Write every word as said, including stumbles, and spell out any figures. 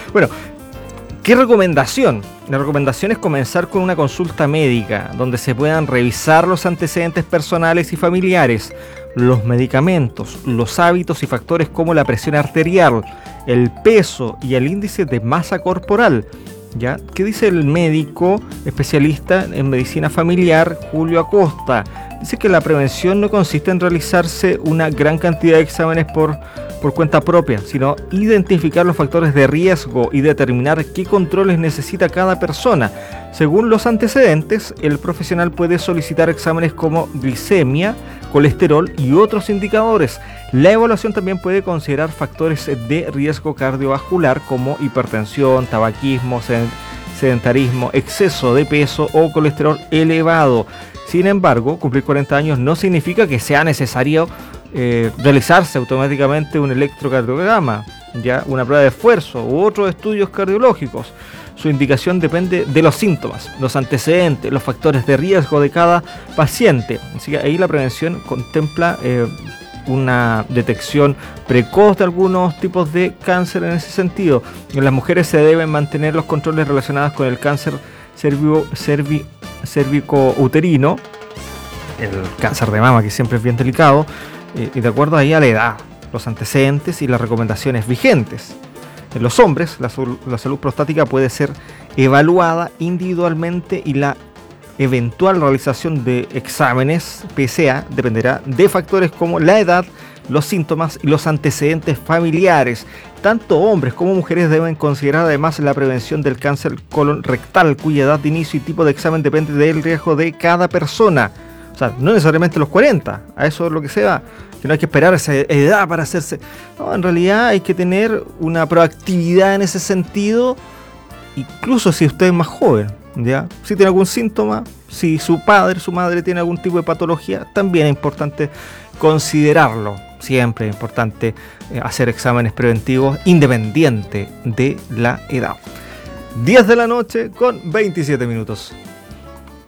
Bueno, ¿qué recomendación? La recomendación es comenzar con una consulta médica, donde se puedan revisar los antecedentes personales y familiares, los medicamentos, los hábitos y factores como la presión arterial, el peso y el índice de masa corporal. ¿Ya? ¿Qué dice el médico especialista en medicina familiar, Julio Acosta? Dice que la prevención no consiste en realizarse una gran cantidad de exámenes por, por cuenta propia, sino identificar los factores de riesgo y determinar qué controles necesita cada persona. Según los antecedentes, el profesional puede solicitar exámenes como glicemia, colesterol y otros indicadores. La evaluación también puede considerar factores de riesgo cardiovascular como hipertensión, tabaquismo, sedentarismo, exceso de peso o colesterol elevado. Sin embargo, cumplir cuarenta años no significa que sea necesario eh, realizarse automáticamente un electrocardiograma, ya una prueba de esfuerzo u otros estudios cardiológicos. Su indicación depende de los síntomas, los antecedentes, los factores de riesgo de cada paciente. Así que ahí la prevención contempla eh, una detección precoz de algunos tipos de cáncer en ese sentido. En las mujeres se deben mantener los controles relacionados con el cáncer cervico, cervi, cervicouterino, el cáncer de mama, que siempre es bien delicado, eh, y de acuerdo ahí a la edad, los antecedentes y las recomendaciones vigentes. En los hombres, la, la salud prostática puede ser evaluada individualmente y la eventual realización de exámenes P S A dependerá de factores como la edad, los síntomas y los antecedentes familiares. Tanto hombres como mujeres deben considerar además la prevención del cáncer colon rectal, cuya edad de inicio y tipo de examen depende del riesgo de cada persona. O sea, no necesariamente los cuarenta, a eso es lo que se va, que no hay que esperar esa edad para hacerse. No, en realidad hay que tener una proactividad en ese sentido, incluso si usted es más joven, ¿ya? Si tiene algún síntoma, si su padre, su madre tiene algún tipo de patología, también es importante considerarlo. Siempre es importante eh, hacer exámenes preventivos independiente de la edad. diez de la noche con veintisiete minutos.